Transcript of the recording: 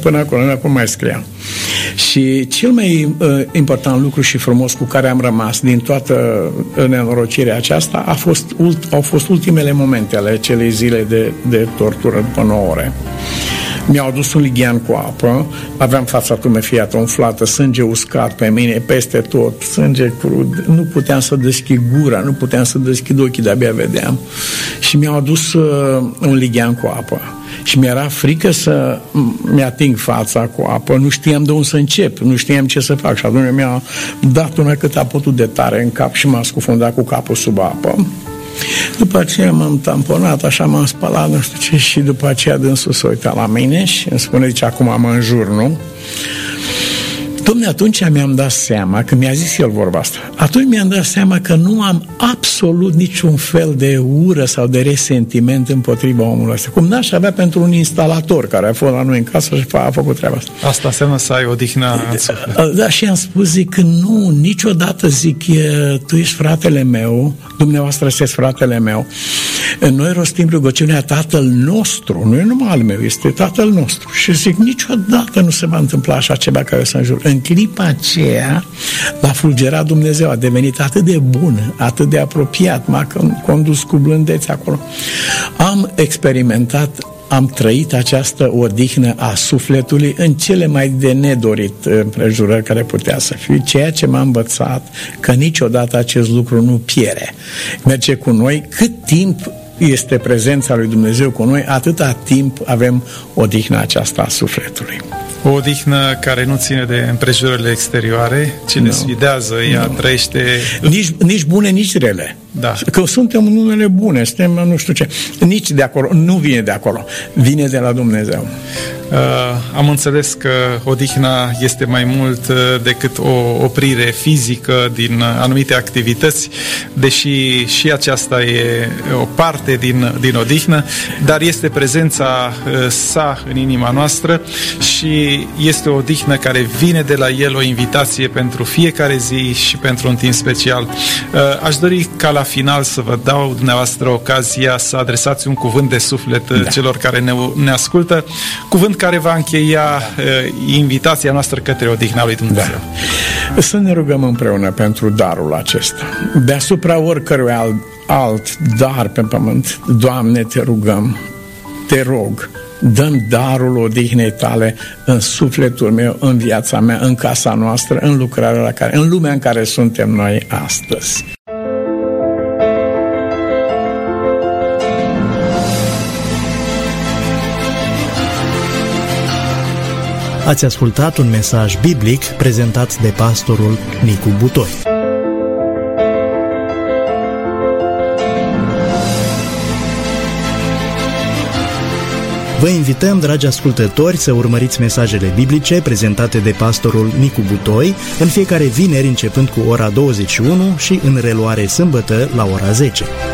până acolo mai scriam. Și cel mai important lucru și frumos cu care am rămas din toată nenorocirea aceasta au fost ultimele momente ale acelei zile de tortură după 9 ore. Mi-au adus un lighean cu apă, aveam fața tumefiată, umflată, sânge uscat pe mine, peste tot, sânge crud, nu puteam să deschid gura, nu puteam să deschid ochii, de-abia vedeam. Și mi-au adus un lighean cu apă. Și mi-era frică să mi-ating fața cu apă, nu știam de unde să încep, nu știam ce să fac. Și atunci mi-a dat una cât a putut de tare în cap și m-a scufundat cu capul sub apă. După aceea m-am tamponat, așa m-am spălat, nu știu ce, și după aceea dânsul s-a uitat la mine și îmi spune, zice, acum mă înjur, nu? Dom'le, atunci mi-am dat seama, că mi-a zis el vorba asta, atunci mi-am dat seama că nu am absolut niciun fel de ură sau de resentiment împotriva omului ăsta. Cum n-aș avea pentru un instalator care a fost la noi în casă și a făcut treaba asta. Asta înseamnă să ai odihnă în suflet. Da, și am spus, zic, nu, niciodată, zic, tu ești fratele meu, dumneavoastră sunteți fratele meu. Noi rostim rugăciunea Tatăl nostru, nu e numai al meu, este Tatăl nostru. Și zic, niciodată nu se va întâmpla așa ceva care să înjur. În clipa aceea l-a fulgerat Dumnezeu, a devenit atât de bun, atât de apropiat, m-a condus cu blândețe acolo. Am experimentat, am trăit această odihnă a sufletului în cele mai de nedorit împrejurări care putea să fie, ceea ce m-a învățat că niciodată acest lucru nu pierde. Merge cu noi cât timp este prezența lui Dumnezeu cu noi, atâta timp avem odihna aceasta a sufletului. O odihnă care nu ține de împrejurările exterioare, ci ne sfidează, ea trăiește... Nici bune, nici rele. Da. Că suntem în unele bune, suntem nu știu ce. Nici de acolo, nu vine de acolo, vine de la Dumnezeu. Am înțeles că odihna este mai mult decât o oprire fizică din anumite activități, deși și aceasta e o parte din odihnă, dar este prezența sa în inima noastră și este o odihnă care vine de la El, o invitație pentru fiecare zi și pentru un timp special. Aș dori ca la final să vă dau dumneavoastră ocazia să adresați un cuvânt de suflet celor care ne ascultă, cuvânt care va încheia invitația noastră către odihna lui Dumnezeu. Da. Să ne rugăm împreună pentru darul acesta. Deasupra oricărui alt dar pe pământ, Doamne, te rugăm, te rog, dă-mi darul odihnei tale în sufletul meu, în viața mea, în casa noastră, în lucrarea în lumea în care suntem noi astăzi. Ați ascultat un mesaj biblic prezentat de pastorul Nicu Butoi. Vă invităm, dragi ascultători, să urmăriți mesajele biblice prezentate de pastorul Nicu Butoi în fiecare vineri începând cu ora 21 și în reluare sâmbătă la ora 10.